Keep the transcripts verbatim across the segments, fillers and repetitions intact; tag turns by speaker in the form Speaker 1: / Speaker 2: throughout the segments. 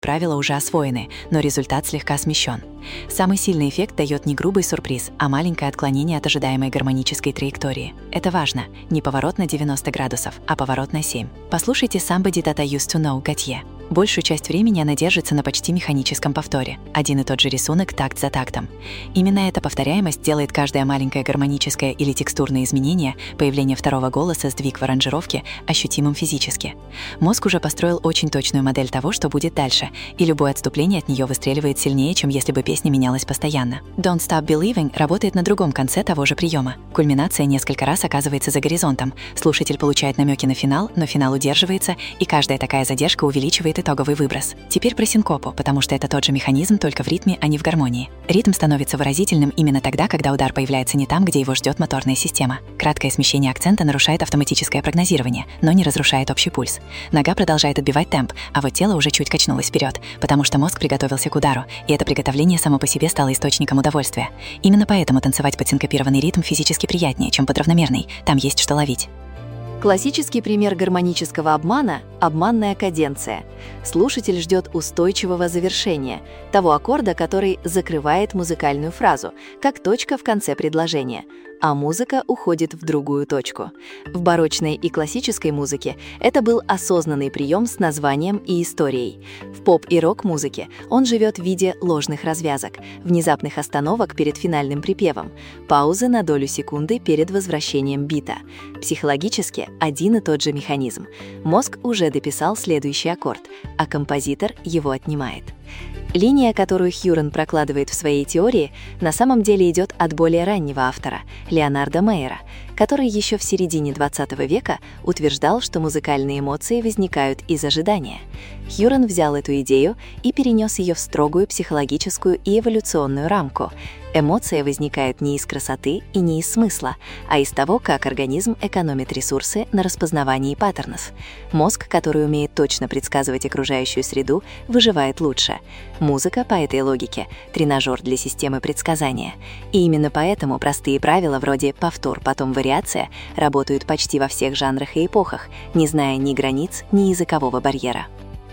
Speaker 1: Правила уже освоены, но результат слегка смещен. Самый сильный эффект дает не грубый сюрприз, а маленькое отклонение от ожидаемой гармонической траектории. Это важно. Не поворот на девяносто градусов, а поворот на семь. Послушайте Somebody That I Used to Know Готье. Большую часть времени она держится на почти механическом повторе. Один и тот же рисунок такт за тактом. Именно эта повторяемость делает каждое маленькое гармоническое или текстурное изменение, появление второго голоса, сдвиг в аранжировке ощутимым физически. Мозг уже построил очень точную модель того, что будет дальше, и любое отступление от нее выстреливает сильнее, чем если бы песня менялась постоянно. Don't Stop Believing работает на другом конце того же приема. Кульминация несколько раз оказывается за горизонтом. Слушатель получает намеки на финал, но финал удерживается, и каждая такая задержка увеличивает итоговый выброс. Теперь про синкопу, потому что это тот же механизм, только в ритме, а не в гармонии. Ритм становится выразительным именно тогда, когда удар появляется не там, где его ждет моторная система. Краткое смещение акцента нарушает автоматическое прогнозирование, но не разрушает общий пульс. Нога продолжает отбивать темп, а вот тело уже чуть качнулось вперед, потому что мозг приготовился к удару, и это приготовление само по себе стало источником удовольствия. Именно поэтому танцевать под синкопированный ритм физически приятнее, чем под равномерный. Там есть что ловить.
Speaker 2: Классический пример гармонического обмана – обманная каденция. Слушатель ждет устойчивого завершения, того аккорда, который закрывает музыкальную фразу, как точка в конце предложения, а музыка уходит в другую точку. В барочной и классической музыке это был осознанный прием с названием и историей. В поп- и рок-музыке он живет в виде ложных развязок, внезапных остановок перед финальным припевом, паузы на долю секунды перед возвращением бита. Психологически один и тот же механизм. Мозг уже дописал следующий аккорд, а композитор его отнимает. Линия, которую Хьюрен прокладывает в своей теории, на самом деле идет от более раннего автора, Леонарда Мейера, который еще в середине двадцатого века утверждал, что музыкальные эмоции возникают из ожидания. Хьюрен взял эту идею и перенес ее в строгую психологическую и эволюционную рамку. Эмоция возникает не из красоты и не из смысла, а из того, как организм экономит ресурсы на распознавании паттернов. Мозг, который умеет точно предсказывать окружающую среду, выживает лучше. Музыка, по этой логике, тренажер для системы предсказания. И именно поэтому простые правила вроде «повтор, потом вариация» работают почти во всех жанрах и эпохах, не зная ни границ, ни языкового барьера.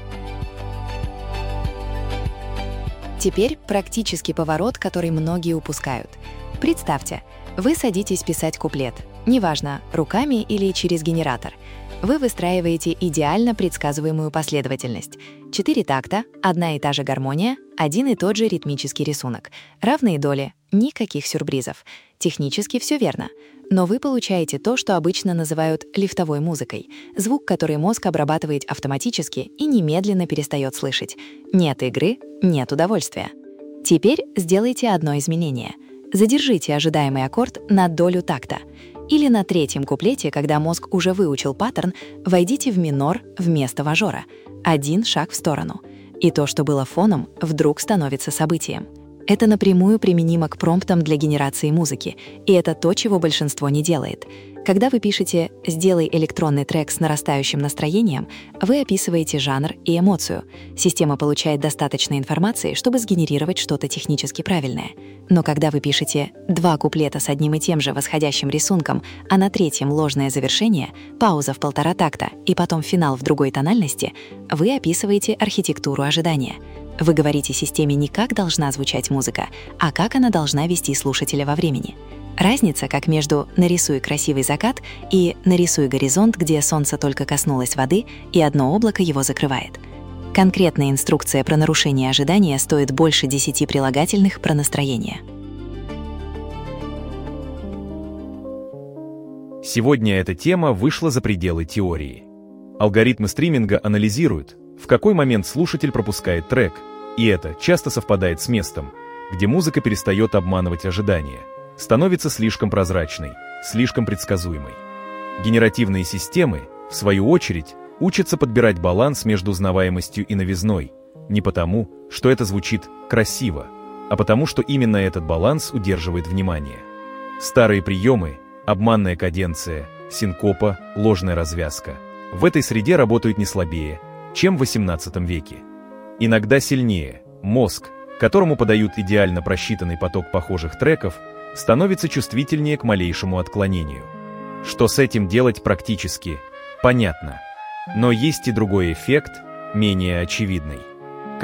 Speaker 2: Теперь практический поворот, который многие упускают. Представьте, вы садитесь писать куплет, неважно, руками или через генератор. Вы выстраиваете идеально предсказуемую последовательность. Четыре такта, одна и та же гармония, один и тот же ритмический рисунок. Равные доли, никаких сюрпризов. Технически все верно. Но вы получаете то, что обычно называют лифтовой музыкой. Звук, который мозг обрабатывает автоматически и немедленно перестает слышать. Нет игры, нет удовольствия. Теперь сделайте одно изменение. Задержите ожидаемый аккорд на долю такта. Или на третьем куплете, когда мозг уже выучил паттерн, войдите в минор вместо мажора. Один шаг в сторону. И то, что было фоном, вдруг становится событием. Это напрямую применимо к промптам для генерации музыки, и это то, чего большинство не делает. Когда вы пишете «сделай электронный трек с нарастающим настроением», вы описываете жанр и эмоцию. Система получает достаточно информации, чтобы сгенерировать что-то технически правильное. Но когда вы пишете два куплета с одним и тем же восходящим рисунком, а на третьем ложное завершение, пауза в полтора такта и потом финал в другой тональности, вы описываете архитектуру ожидания. Вы говорите системе не как должна звучать музыка, а как она должна вести слушателя во времени. Разница как между «нарисуй красивый закат» и «нарисуй горизонт, где солнце только коснулось воды, и одно облако его закрывает». Конкретная инструкция про нарушение ожидания стоит больше десяти прилагательных про настроение.
Speaker 3: Сегодня эта тема вышла за пределы теории. Алгоритмы стриминга анализируют, в какой момент слушатель пропускает трек, и это часто совпадает с местом, где музыка перестает обманывать ожидания, становится слишком прозрачной, слишком предсказуемой. Генеративные системы, в свою очередь, учатся подбирать баланс между узнаваемостью и новизной, не потому, что это звучит красиво, а потому, что именно этот баланс удерживает внимание. Старые приемы, обманная каденция, синкопа, ложная развязка, в этой среде работают не слабее, чем в восемнадцатом веке. Иногда сильнее. Мозг, которому подают идеально просчитанный поток похожих треков, становится чувствительнее к малейшему отклонению. Что с этим делать практически, понятно. Но есть и другой эффект, менее очевидный.